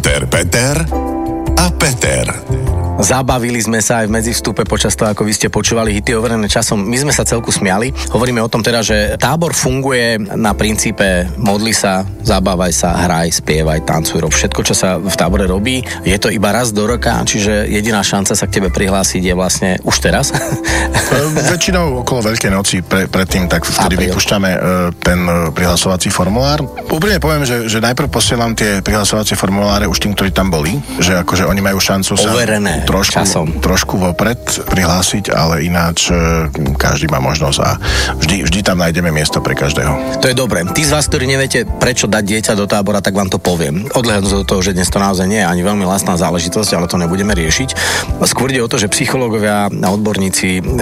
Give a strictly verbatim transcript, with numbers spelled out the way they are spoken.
Páter Peter a Peter. Zabavili sme sa aj v medzivstupe počas toho, ako vy ste počúvali hity overené časom. My sme sa celku smiali. Hovoríme o tom teda, že tábor funguje na princípe modli sa, zabávaj sa, hraj, spievaj, tancuj, rob všetko, čo sa v tábore robí. Je to iba raz do roka, čiže jediná šanca sa k tebe prihlásiť je vlastne už teraz. Väčšinou okolo Veľkej noci pre, predtým, tak vtedy Apríl. vypúšťame uh, ten uh, prihlasovací formulár. Úprimne poviem, že, že najprv posielam tie prihlasovacie formuláre už tým, ktorí tam boli, že akože oni majú šancu sa overené trošku, časom. trošku vopred prihlásiť, ale ináč uh, každý má možnosť a vždy, vždy tam nájdeme miesto pre každého. To je dobré. Tí z vás, ktorí neviete, prečo dať dieťa do tábora, tak vám to poviem. Odhľadnúť do toho, že dnes to naozaj nie je ani veľmi lacná záležitosť, ale to nebudeme riešiť. Skôr ide o to, že psychológovia a odborníci